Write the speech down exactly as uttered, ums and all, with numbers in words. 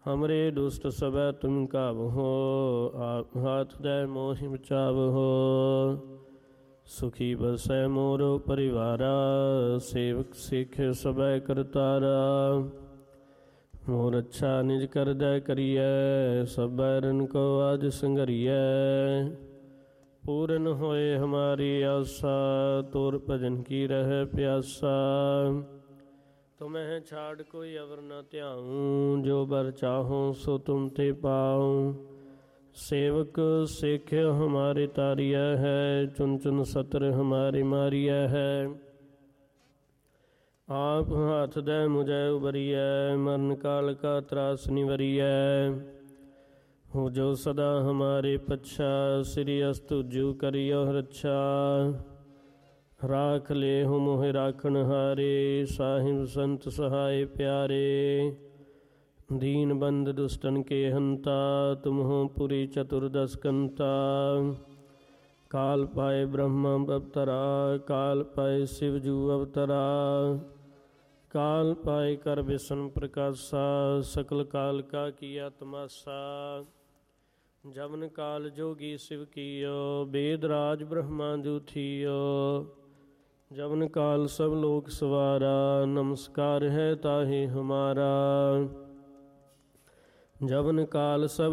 हमरे दुष्ट सबै तुम काबहो, आप हाथ दे मोहि बचावहो। सुखी बसै मोरो परिवारा, सेवक सिख सबै करतारा। मोर अच्छा निज कर दै करियै, सब बैरन को आज संघरियै। पूरन होए हमारी आशा, तोर भजन की रह प्यासा। तुम्हें छाड़ कोई अवर न ध्याऊं, जो बर चाहो सो तुम ते पाऊं। सेवक सिख हमारे तारिया है, चुन चुन सतर हमारे मारिया है। आप हाथ दे मुझे उबरियै, मरण काल का त्रास निवरियै। हो जो सदा हमारे पच्छा, श्री अस्तुजु करियो रक्षा। राख ले हो मोहि राखन हारे, साहिब संत सहाय प्यारे। दीन बंद दुष्टन के हंता, तुम हो पुरी चतुर्दश कंता। काल पाए ब्रह्मा अवतरा, काल पाए शिवजू अवतरा। काल पाए कर विष्णु प्रकाशा, सकल काल का किया तमाशा। जवन काल जोगी शिव कियो, वेद राज ब्रह्मा जू थियो। जवन काल सब लोक सवारा, नमस्कार है ताहि हमारा। जवन काल सब